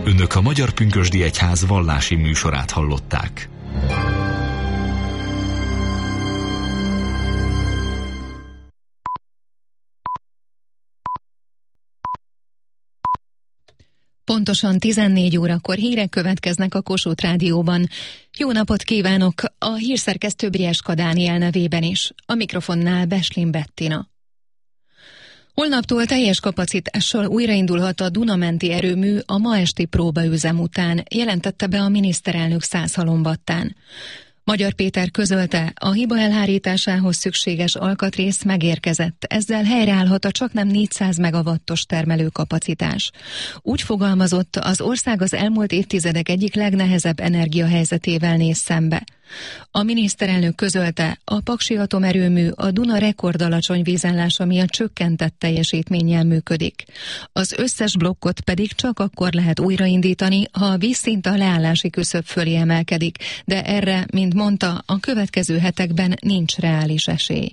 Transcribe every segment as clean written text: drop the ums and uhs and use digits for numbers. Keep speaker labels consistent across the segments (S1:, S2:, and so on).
S1: Önök a Magyar Pünkösdi Egyház vallási műsorát hallották.
S2: Pontosan 14 órakor hírek következnek a Kossuth Rádióban. Jó napot kívánok! A hírszerkesztő Brieska Dániel nevében is. A mikrofonnál Beslin Bettina. Holnaptól teljes kapacitással újraindulhat a Duna-menti erőmű a ma esti próbaüzem után, jelentette be a miniszterelnök Százhalombattán. Magyar Péter közölte, a hiba elhárításához szükséges alkatrész megérkezett, ezzel helyreállhat a csaknem 400 megawattos termelőkapacitás. Úgy fogalmazott, az ország az elmúlt évtizedek egyik legnehezebb energiahelyzetével néz szembe. A miniszterelnök közölte, a paksi atomerőmű a Duna rekordalacsony vízállása miatt csökkentett teljesítménnyel működik. Az összes blokkot pedig csak akkor lehet újraindítani, ha a vízszint a leállási küszöb fölé emelkedik, de erre, mint mondta, a következő hetekben nincs reális esély.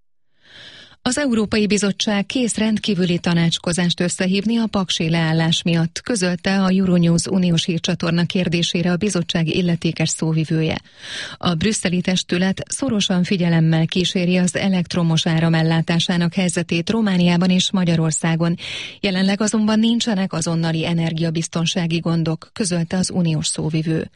S2: Az Európai Bizottság kész rendkívüli tanácskozást összehívni a paksi leállás miatt, közölte a Euronews uniós hírcsatorna kérdésére a bizottság illetékes szóvivője. A brüsszeli testület szorosan figyelemmel kíséri az elektromos áram ellátásának helyzetét Romániában és Magyarországon. Jelenleg azonban nincsenek azonnali energiabiztonsági gondok, közölte az uniós szóvivő.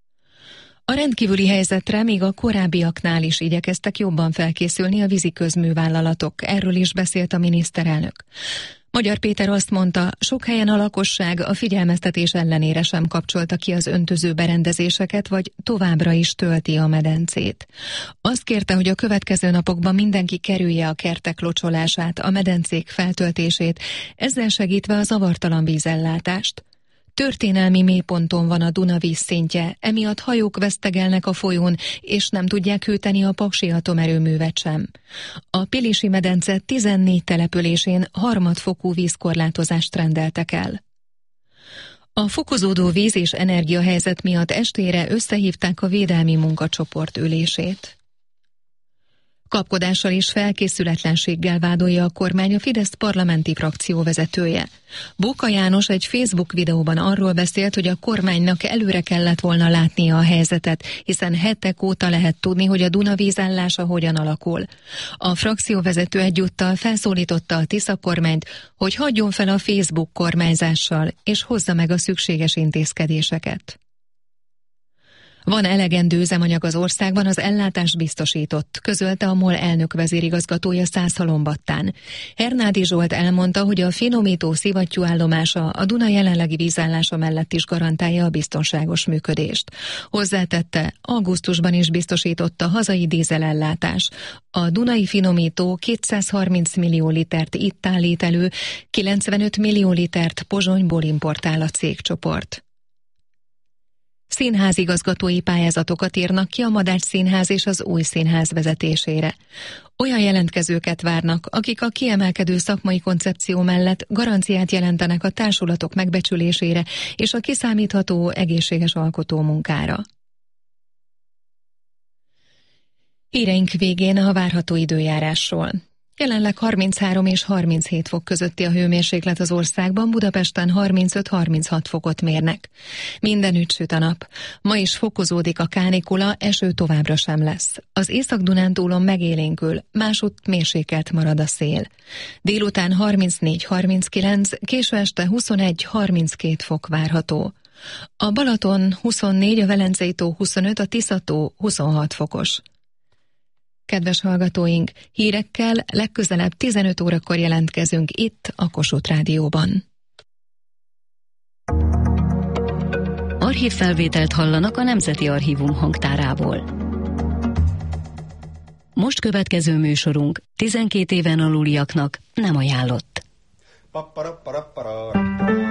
S2: A rendkívüli helyzetre még a korábbiaknál is igyekeztek jobban felkészülni a víziközművállalatok, erről is beszélt a miniszterelnök. Magyar Péter azt mondta, sok helyen a lakosság a figyelmeztetés ellenére sem kapcsolta ki az öntöző berendezéseket, vagy továbbra is tölti a medencét. Azt kérte, hogy a következő napokban mindenki kerülje a kertek locsolását, a medencék feltöltését, ezzel segítve a zavartalan vízellátást. Történelmi mélyponton van a Duna vízszintje, emiatt hajók vesztegelnek a folyón, és nem tudják hűteni a paksi atomerőművet sem. A Pilisi medence 14 településén harmadfokú vízkorlátozást rendeltek el. A fokozódó víz- és energiahelyzet miatt estére összehívták a védelmi munkacsoport ülését. Kapkodással és felkészületlenséggel vádolja a kormány a Fidesz parlamenti frakció vezetője. Bóka János egy Facebook videóban arról beszélt, hogy a kormánynak előre kellett volna látnia a helyzetet, hiszen hetek óta lehet tudni, hogy a Duna vízállása hogyan alakul. A frakcióvezető egyúttal felszólította a Tisza kormányt, hogy hagyjon fel a Facebook kormányzással, és hozza meg a szükséges intézkedéseket. Van elegendő üzemanyag az országban, az ellátás biztosított, közölte a MOL elnök vezérigazgatója Százhalombattán. Hernádi Zsolt elmondta, hogy a finomító szivattyúállomása a Duna jelenlegi vízállása mellett is garantálja a biztonságos működést. Hozzátette, augusztusban is biztosította a hazai dízelellátás. A Dunai finomító 230 millió litert itt állít elő, 95 millió litert Pozsonyból importál a cégcsoport. Színházigazgatói pályázatokat írnak ki a Madách Színház és az Új Színház vezetésére. Olyan jelentkezőket várnak, akik a kiemelkedő szakmai koncepció mellett garanciát jelentenek a társulatok megbecsülésére és a kiszámítható, egészséges alkotómunkára. Híreink végén a várható időjárásról. Jelenleg 33 és 37 fok közötti a hőmérséklet az országban, Budapesten 35-36 fokot mérnek. Mindenütt süt a nap. Ma is fokozódik a kánikula, eső továbbra sem lesz. Az Észak-Dunántúlon megélénkül, másutt mérsékelt marad a szél. Délután 34-39, késő este 21-32 fok várható. A Balaton 24, a Velencei-tó 25, a Tisza-tó 26 fokos. Kedves hallgatóink, hírekkel legközelebb 15 órakor jelentkezünk itt a Kossuth Rádióban.
S3: Archívfelvételt hallanak a Nemzeti Archívum hangtárából. Most következő műsorunk 12 éven aluliaknak nem ajánlott.